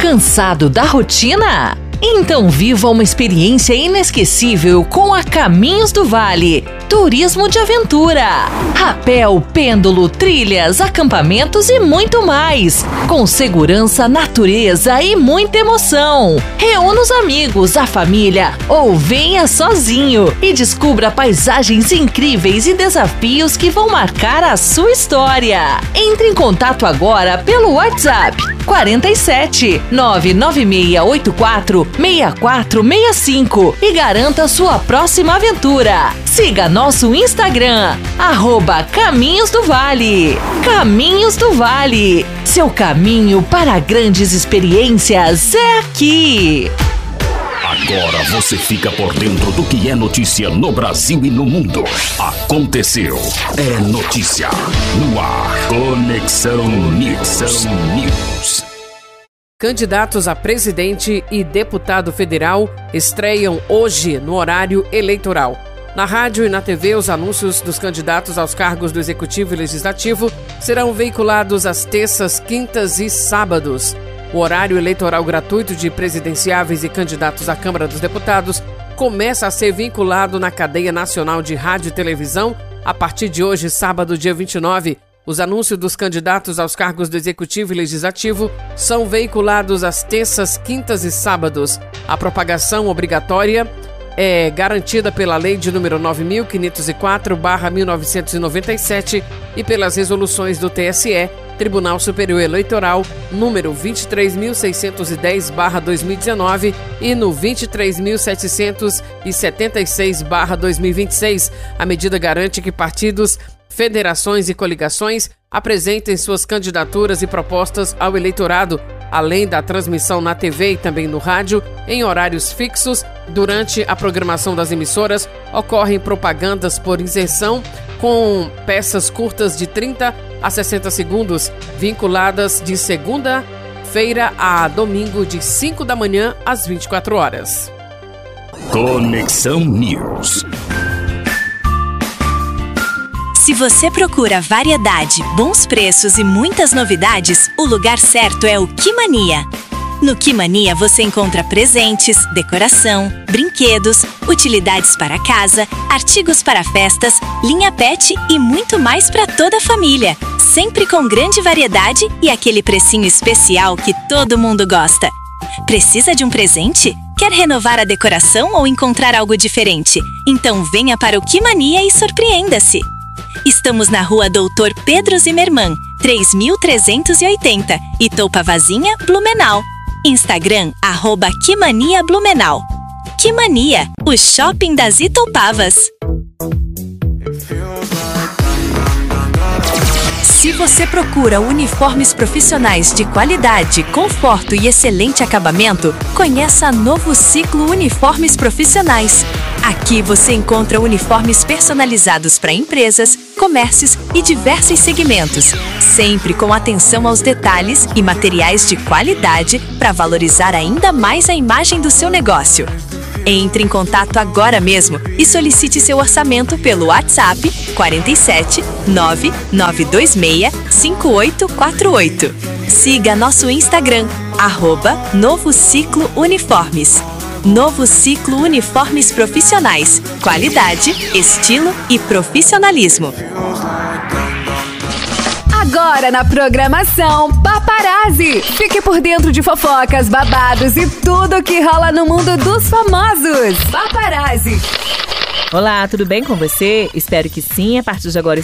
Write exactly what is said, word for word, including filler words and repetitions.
Cansado da rotina? Então viva uma experiência inesquecível com a Caminhos do Vale. Turismo de aventura, rapel, pêndulo, trilhas, acampamentos e muito mais. Com segurança, natureza e muita emoção. Reúna os amigos, a família ou venha sozinho e descubra paisagens incríveis e desafios que vão marcar a sua história. Entre em contato agora pelo WhatsApp quarenta e sete, nove nove seis oito quatro, seis quatro seis cinco e garanta sua próxima aventura. Siga nosso Instagram, arroba Caminhos do Vale. Caminhos do Vale, seu caminho para grandes experiências é aqui. Agora você fica por dentro do que é notícia no Brasil e no mundo. Aconteceu, é notícia no ar. Conexão News. News. Candidatos a presidente e deputado federal estreiam hoje no horário eleitoral. Na rádio e na T V, os anúncios dos candidatos aos cargos do Executivo e Legislativo serão veiculados às terças, quintas e sábados. O horário eleitoral gratuito de presidenciáveis e candidatos à Câmara dos Deputados começa a ser vinculado na cadeia nacional de rádio e televisão a partir de hoje, sábado, dia vinte e nove. Os anúncios dos candidatos aos cargos do Executivo e Legislativo são veiculados às terças, quintas e sábados. A propagação obrigatória é garantida pela Lei de número nove mil quinhentos e quatro barra mil novecentos e noventa e sete e pelas resoluções do T S E, Tribunal Superior Eleitoral, número vinte e três mil seiscentos e dez barra dois mil e dezenove e no vinte e três mil setecentos e setenta e seis barra dois mil e vinte e seis. A medida garante que partidos, federações e coligações apresentem suas candidaturas e propostas ao eleitorado, além da transmissão na T V e também no rádio, em horários fixos. Durante a programação das emissoras, ocorrem propagandas por inserção com peças curtas de trinta a sessenta segundos, vinculadas de segunda-feira a domingo, de cinco da manhã às vinte e quatro horas. Conexão News. Se você procura variedade, bons preços e muitas novidades, o lugar certo é o Que Mania. No Que Mania você encontra presentes, decoração, brinquedos, utilidades para casa, artigos para festas, linha pet e muito mais para toda a família. Sempre com grande variedade e aquele precinho especial que todo mundo gosta. Precisa de um presente? Quer renovar a decoração ou encontrar algo diferente? Então venha para o Que Mania e surpreenda-se! Estamos na rua Doutor Pedro Zimmermann, três mil trezentos e oitenta, Itopavazinha, Blumenau. Instagram, arroba Que Mania Blumenau. Que Mania, o shopping das Itopavas. Se você procura uniformes profissionais de qualidade, conforto e excelente acabamento, conheça a Novo Ciclo Uniformes Profissionais. Aqui você encontra uniformes personalizados para empresas, comércios e diversos segmentos, sempre com atenção aos detalhes e materiais de qualidade para valorizar ainda mais a imagem do seu negócio. Entre em contato agora mesmo e solicite seu orçamento pelo WhatsApp quarenta e sete, nove nove dois seis, cinco oito quatro oito. Siga nosso Instagram, arroba Novo Ciclo Uniformes. Novo Ciclo Uniformes Profissionais. Qualidade, estilo e profissionalismo. Agora na programação Paparazzi. Fique por dentro de fofocas, babados e tudo que rola no mundo dos famosos. Paparazzi. Olá, tudo bem com você? Espero que sim. A partir de agora